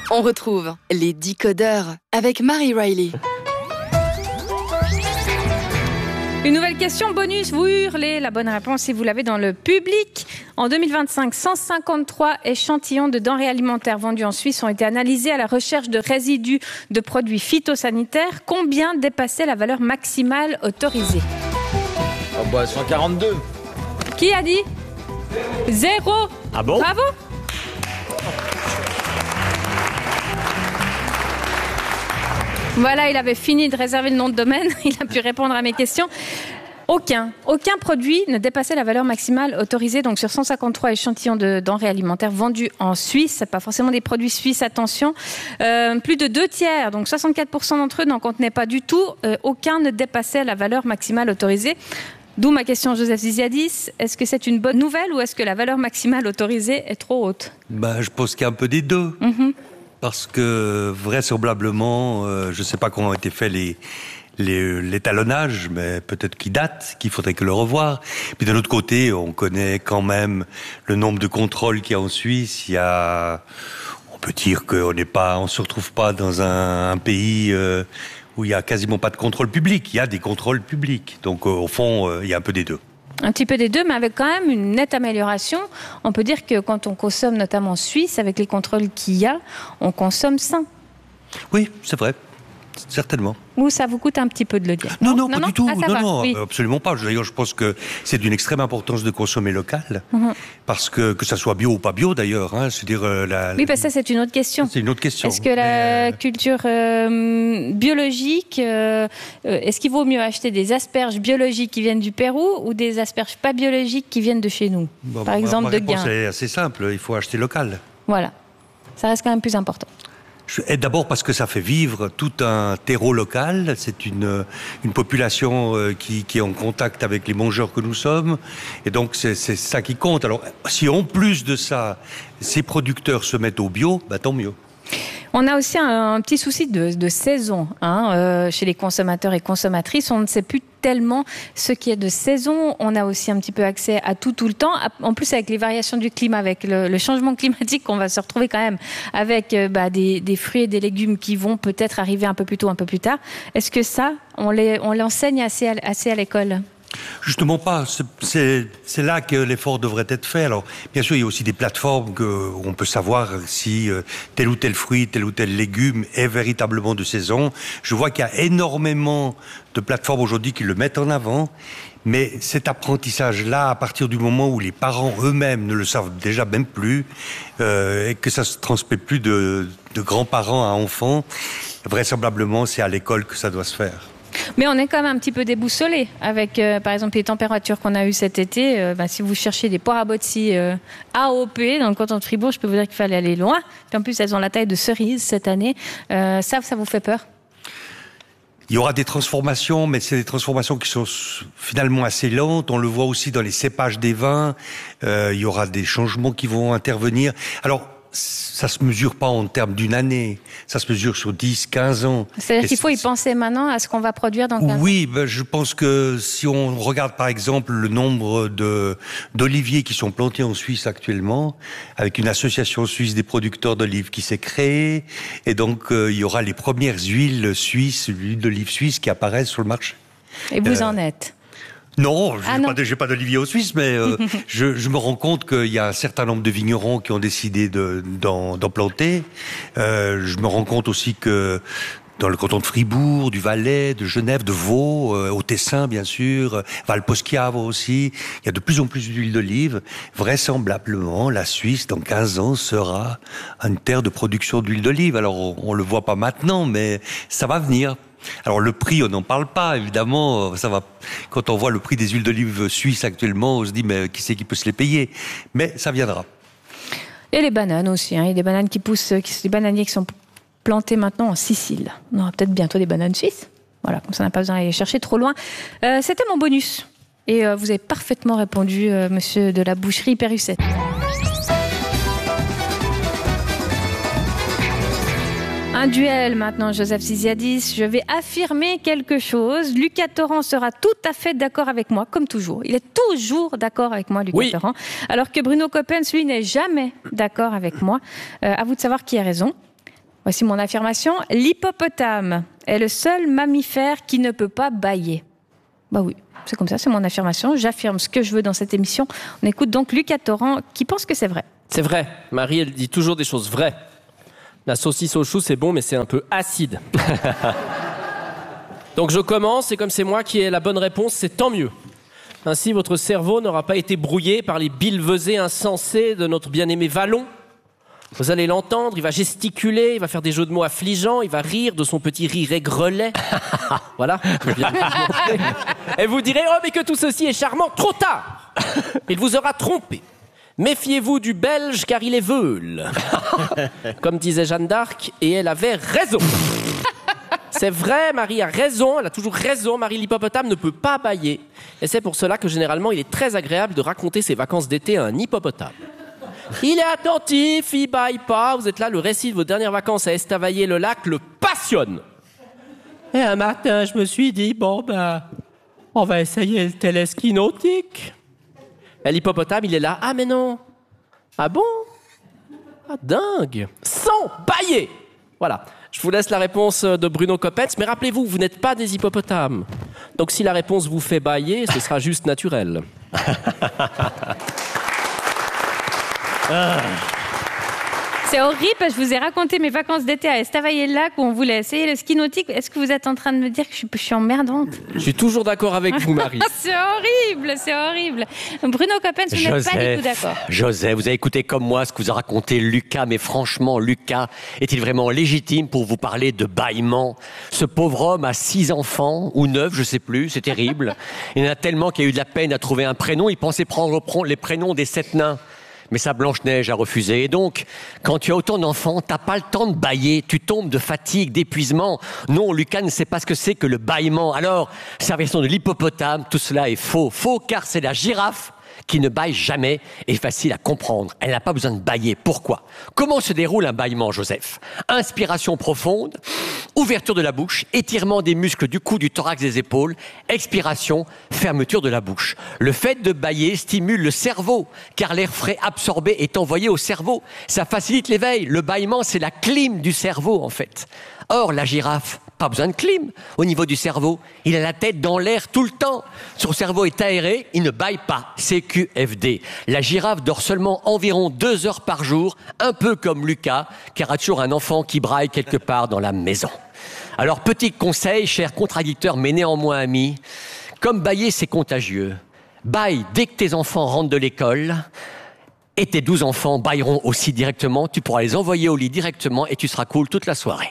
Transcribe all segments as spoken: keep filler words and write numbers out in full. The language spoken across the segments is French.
On retrouve les décodeurs avec Marie Riley. Une nouvelle question bonus, vous hurlez la bonne réponse si vous l'avez dans le public. En deux mille vingt-cinq, cent cinquante-trois échantillons de denrées alimentaires vendus en Suisse ont été analysés à la recherche de résidus de produits phytosanitaires. Combien dépassait la valeur maximale autorisée? Oh bah cent quarante-deux. Qui a dit? Zéro. Ah bon? Bravo. Voilà, il avait fini de réserver le nom de domaine, il a pu répondre à mes questions. Aucun, aucun produit ne dépassait la valeur maximale autorisée donc sur cent cinquante-trois échantillons de denrées alimentaires vendus en Suisse. C'est pas forcément des produits suisses, attention. Euh, plus de deux tiers, donc soixante-quatre pour cent d'entre eux n'en contenaient pas du tout. Euh, aucun ne dépassait la valeur maximale autorisée. D'où ma question, Joseph Ziziadis. Est-ce que c'est une bonne nouvelle ou est-ce que la valeur maximale autorisée est trop haute? Bah, je pense qu'il y a un peu des deux. Mm-hmm. Parce que vraisemblablement, euh, je ne sais pas comment ont été faits les, les, l'étalonnage, mais peut-être qu'il date, qu'il faudrait que le revoir. Puis d'un autre côté, on connaît quand même le nombre de contrôles qu'il y a en Suisse. Il y a, on peut dire qu'on n'est pas, on se retrouve pas dans un, un pays euh, où il y a quasiment pas de contrôle public. Il y a des contrôles publics. Donc euh, au fond, euh, il y a un peu des deux. Un petit peu des deux, mais avec quand même une nette amélioration. On peut dire que quand on consomme, notamment en Suisse, avec les contrôles qu'il y a, on consomme sain. Oui, c'est vrai. Certainement. Ou ça vous coûte un petit peu de le dire? Non, non, non pas non du tout. Ah, non, va, non, oui. absolument pas. D'ailleurs, je pense que c'est d'une extrême importance de consommer local, mm-hmm. parce que que ça soit bio ou pas bio, d'ailleurs. Hein, c'est dire euh, la. Oui, parce que ça, c'est une autre question. C'est une autre question. Est-ce que la culture euh, biologique, euh, est-ce qu'il vaut mieux acheter des asperges biologiques qui viennent du Pérou ou des asperges pas biologiques qui viennent de chez nous, bon, par bah, exemple ma de réponse Gain? C'est assez simple. Il faut acheter local. Voilà, ça reste quand même plus important. Et d'abord parce que ça fait vivre tout un terreau local. C'est une une population qui qui est en contact avec les mangeurs que nous sommes, et donc c'est c'est ça qui compte. Alors si en plus de ça, ces producteurs se mettent au bio, bah tant mieux. On a aussi un, un petit souci de, de saison hein, euh, chez les consommateurs et consommatrices. On ne sait plus tellement ce qui est de saison. On a aussi un petit peu accès à tout, tout le temps. En plus, avec les variations du climat, avec le, le changement climatique, on va se retrouver quand même avec euh, bah, des, des fruits et des légumes qui vont peut-être arriver un peu plus tôt, un peu plus tard. Est-ce que ça, on, les, on l'enseigne assez à, assez à l'école ? Justement pas. C'est, c'est, c'est là que l'effort devrait être fait. Alors, bien sûr, il y a aussi des plateformes que, où on peut savoir si euh, tel ou tel fruit, tel ou tel légume est véritablement de saison. Je vois qu'il y a énormément de plateformes aujourd'hui qui le mettent en avant. Mais cet apprentissage-là, à partir du moment où les parents eux-mêmes ne le savent déjà même plus, euh, et que ça se transmet plus de, de grands-parents à enfants, vraisemblablement, c'est à l'école que ça doit se faire. Mais on est quand même un petit peu déboussolé avec, euh, par exemple, les températures qu'on a eues cet été. Euh, bah, si vous cherchez des poires à botti euh, A O P dans le canton de Fribourg, je peux vous dire qu'il fallait aller loin. Puis en plus, elles ont la taille de cerises cette année. Euh, ça, ça vous fait peur ? Il y aura des transformations, mais c'est des transformations qui sont finalement assez lentes. On le voit aussi dans les cépages des vins. Euh, il y aura des changements qui vont intervenir. Alors, ça se mesure pas en termes d'une année, ça se mesure sur dix, quinze ans. C'est-à-dire Et qu'il faut y penser maintenant à ce qu'on va produire dans quinze ans. Oui, ben je pense que si on regarde par exemple le nombre de d'oliviers qui sont plantés en Suisse actuellement, avec une association suisse des producteurs d'olives qui s'est créée, et donc euh, il y aura les premières huiles suisses, l'huile d'olive suisse qui apparaissent sur le marché. Et vous euh, en êtes ? Non, je ah n'ai pas, pas d'olivier en Suisse, mais euh, je, je me rends compte qu'il y a un certain nombre de vignerons qui ont décidé de, d'en, d'en planter. Euh, je me rends compte aussi que dans le canton de Fribourg, du Valais, de Genève, de Vaud, euh, au Tessin bien sûr, Valposchiavo aussi, il y a de plus en plus d'huile d'olive. Vraisemblablement, la Suisse, dans quinze ans, sera une terre de production d'huile d'olive. Alors, on, on le voit pas maintenant, mais ça va venir. Alors le prix, on n'en parle pas, évidemment. Ça va. Quand on voit le prix des huiles d'olive suisses actuellement, on se dit mais qui c'est qui peut se les payer ? Mais ça viendra. Et les bananes aussi. Hein. Il y a des bananes qui poussent, des bananiers qui sont plantés maintenant en Sicile. On aura peut-être bientôt des bananes suisses. Voilà, comme ça on n'a pas besoin d'aller chercher trop loin. Euh, c'était mon bonus. Et euh, vous avez parfaitement répondu, euh, monsieur de la boucherie Pérusset. Un duel maintenant, Joseph Ziziadis. Je vais affirmer quelque chose. Lucas Torrent sera tout à fait d'accord avec moi, comme toujours. Il est toujours d'accord avec moi, Lucas oui. Torrent. Alors que Bruno Coppens, lui, n'est jamais d'accord avec moi. Euh, à vous de savoir qui a raison. Voici mon affirmation. L'hippopotame est le seul mammifère qui ne peut pas bâiller. Bah oui, c'est comme ça, c'est mon affirmation. J'affirme ce que je veux dans cette émission. On écoute donc Lucas Torrent qui pense que c'est vrai. C'est vrai. Marie, elle dit toujours des choses vraies. La saucisse au chou, c'est bon, mais c'est un peu acide. Donc je commence, et comme c'est moi qui ai la bonne réponse, c'est tant mieux. Ainsi, votre cerveau n'aura pas été brouillé par les billevesées insensées de notre bien-aimé Vallon. Vous allez l'entendre, il va gesticuler, il va faire des jeux de mots affligeants, il va rire de son petit rire aigrelet. Voilà, je viens de vous montrer. Et vous direz, oh mais que tout ceci est charmant, trop tard. Il vous aura trompé. Méfiez-vous du Belge car il est veule. Comme disait Jeanne d'Arc, et elle avait raison. C'est vrai, Marie a raison, elle a toujours raison, Marie l'hippopotame ne peut pas bâiller. Et c'est pour cela que généralement il est très agréable de raconter ses vacances d'été à un hippopotame. Il est attentif, il bâille pas, vous êtes là, le récit de vos dernières vacances à Estavayer-le-Lac le passionne. Et un matin, je me suis dit, bon ben, on va essayer le téléski nautique. Et l'hippopotame, il est là, ah mais non. Ah bon? Ah dingue. Sans bâiller. Voilà. Je vous laisse la réponse de Bruno Coppens, mais rappelez-vous, vous n'êtes pas des hippopotames. Donc si la réponse vous fait bâiller, ce sera juste naturel. Ah. C'est horrible, parce que je vous ai raconté mes vacances d'été à Estavayer-le-Lac où on voulait essayer le ski nautique. Est-ce que vous êtes en train de me dire que je suis, je suis emmerdante? Je suis toujours d'accord avec vous, Marie. C'est horrible, c'est horrible. Bruno Coppens, vous n'êtes pas du tout d'accord. Joseph, vous avez écouté comme moi ce que vous a raconté Lucas, mais franchement, Lucas, est-il vraiment légitime pour vous parler de bâillement? Ce pauvre homme a six enfants, ou neuf, je sais plus, c'est terrible. Il y en a tellement qu'il a eu de la peine à trouver un prénom, il pensait prendre les prénoms des sept nains. Mais sa Blanche-Neige a refusé. Et donc, quand tu as autant d'enfants, t'as pas le temps de bâiller. Tu tombes de fatigue, d'épuisement. Non, Lucas ne sait pas ce que c'est que le bâillement. Alors, sa version de l'hippopotame, tout cela est faux. Faux car c'est la girafe qui ne bâille jamais et facile à comprendre. Elle n'a pas besoin de bâiller. Pourquoi? Comment se déroule un bâillement, Joseph? Inspiration profonde, ouverture de la bouche, étirement des muscles du cou, du thorax, des épaules, expiration, fermeture de la bouche. Le fait de bâiller stimule le cerveau, car l'air frais absorbé est envoyé au cerveau. Ça facilite l'éveil. Le bâillement, c'est la clim du cerveau, en fait. Or, la girafe, pas besoin de clim au niveau du cerveau. Il a la tête dans l'air tout le temps. Son cerveau est aéré, il ne bâille pas. C Q F D. La girafe dort seulement environ deux heures par jour, un peu comme Lucas, car a toujours un enfant qui braille quelque part dans la maison. Alors, petit conseil, cher contradicteur, mais néanmoins ami, comme bâiller, c'est contagieux. Bâille dès que tes enfants rentrent de l'école. Et tes douze enfants bâilleront aussi directement. Tu pourras les envoyer au lit directement et tu seras cool toute la soirée.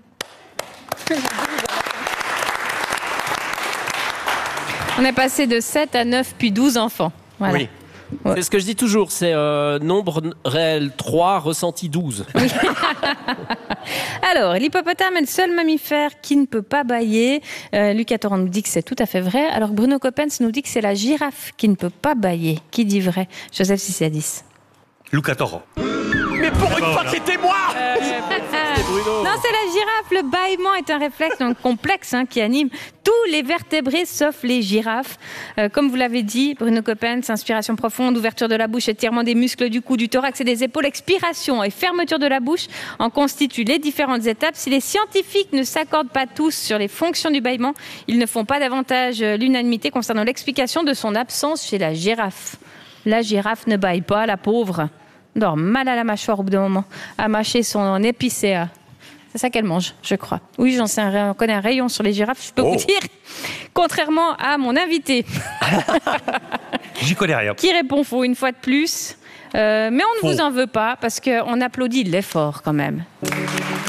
On est passé de sept à neuf, puis douze enfants. Voilà. Oui. Ouais. C'est ce que je dis toujours, c'est euh, nombre réel trois, ressenti douze. Oui. Alors, l'hippopotame est le seul mammifère qui ne peut pas bâiller. Euh, Lucas Torrent nous dit que c'est tout à fait vrai. Alors, Bruno Coppens nous dit que c'est la girafe qui ne peut pas bâiller. Qui dit vrai? Joseph Sissiadis. Lucas Torrent. Mais pour une fois que c'était moi euh, Non, c'est la girafe. Le bâillement est un réflexe donc complexe hein, qui anime tous les vertébrés sauf les girafes. Euh, comme vous l'avez dit, Bruno Coppens, inspiration profonde, ouverture de la bouche, étirement des muscles du cou, du thorax et des épaules, expiration et fermeture de la bouche en constituent les différentes étapes. Si les scientifiques ne s'accordent pas tous sur les fonctions du bâillement, ils ne font pas davantage l'unanimité concernant l'explication de son absence chez la girafe. La girafe ne bâille pas, la pauvre. Elle dort mal à la mâchoire au bout d'un moment, à mâcher son épicéa. C'est ça qu'elle mange, je crois. Oui, j'en sais un, on connaît un rayon sur les girafes, je peux oh. vous dire. Contrairement à mon invité. J'y connais rien. Qui répond faux une fois de plus. Euh, mais on ne faux. vous en veut pas, parce qu'on applaudit l'effort quand même.